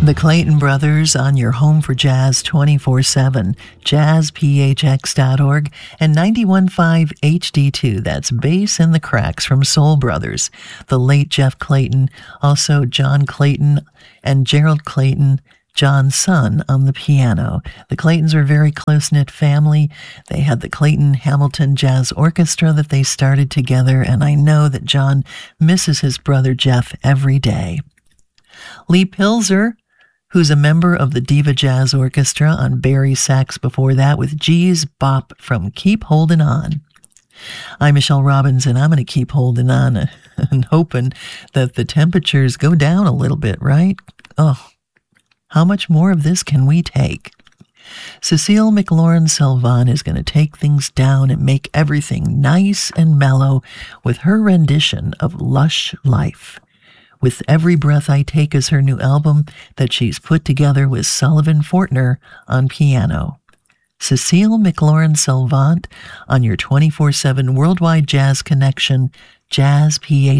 The Clayton Brothers on your home for jazz 24/7, jazzphx.org, and 91.5 HD2. That's Bass in the Cracks from Soul Brothers. The late Jeff Clayton, also John Clayton and Gerald Clayton, John's son, on the piano. The Claytons were a very close-knit family. They had the Clayton Hamilton Jazz Orchestra that they started together, and I know that John misses his brother Jeff every day. Lee Pilzer, who's a member of the Diva Jazz Orchestra on Barry sax before that with Gee's Bop from Keep Holdin' On. I'm Michelle Robbins, and I'm going to keep holding on and hoping that the temperatures go down a little bit, right? Oh, how much more of this can we take? Cecile McLaurin-Salvant is going to take things down and make everything nice and mellow with her rendition of Lush Life. With Every Breath I Take is her new album that she's put together with Sullivan Fortner on piano. Cecile McLaurin-Salvant on your 24/7 Worldwide Jazz Connection, Jazz PH.